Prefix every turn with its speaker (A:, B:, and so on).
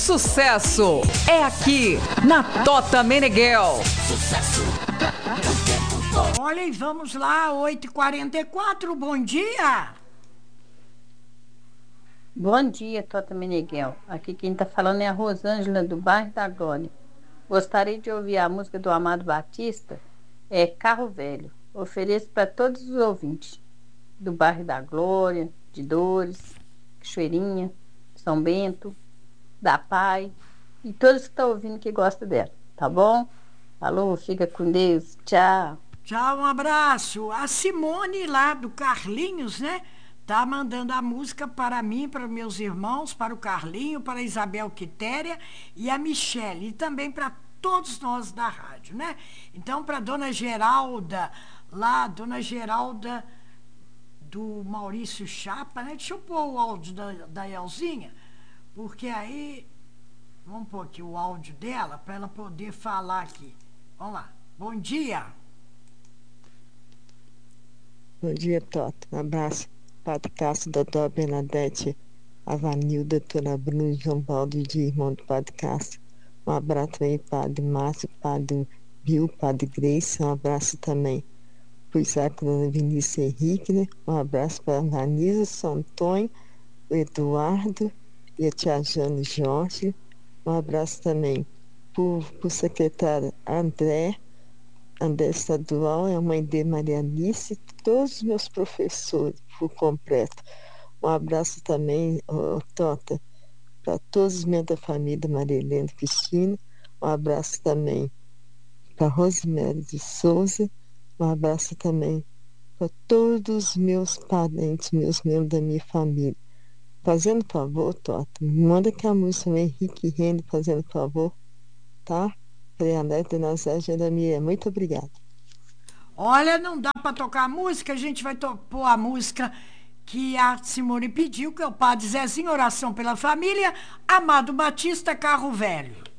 A: sucesso é aqui na Tota Meneghel.
B: Olha, e vamos lá, 8h44, bom dia.
C: Bom dia, Tota Meneghel. Aqui quem está falando é a Rosângela, do bairro da Glória. Gostaria de ouvir a música do Amado Batista, Carro Velho. Ofereço para todos os ouvintes do bairro da Glória, de Dores, Cachoeirinha, São Bento, da Pai e todos que estão ouvindo que gostam dela, tá bom? Alô, fica com Deus, tchau.
B: Tchau, um abraço. A Simone lá do Carlinhos, né? Tá mandando a música para mim, para meus irmãos, para o Carlinho, para a Isabel Quitéria e a Michele, e também para todos nós da rádio, né? Então, para Dona Geralda, lá, Dona Geralda do Maurício Chapa, né? Deixa eu pôr o áudio da Elzinha, porque aí, vamos pôr aqui o áudio dela, para ela poder falar aqui. Vamos lá. Bom dia.
D: Bom dia, Tota. Um abraço. Padre Cássio, doutor Bernadette, a Vanilda, doutora Bruno, João Paulo de irmão do Padre Cássio. Um abraço aí, Padre Márcio, Padre Bill, Padre Grace. Um abraço também para o Isaac, Dona Vinícius Henrique, né? Um abraço para a Vanisa, São Antônio, o Eduardo e a tia Jane Jorge. Um abraço também para o secretário André Estadual, a mãe de Maria Alice, todos os meus professores por completo. Um abraço também, Tota, para todos os membros da família Maria Helena Cristina. Um abraço também para Rosemary de Souza. Um abraço também para todos os meus parentes, meus membros da minha família. Fazendo favor, Tota, me manda que a música do Henrique Rende, fazendo favor, tá? Prealeta Nazaré Jeremias, muito obrigada.
B: Olha, não dá para tocar música, a gente vai pôr a música que a Simone pediu, que é o Padre Zezinho, oração pela família, Amado Batista, Carro Velho.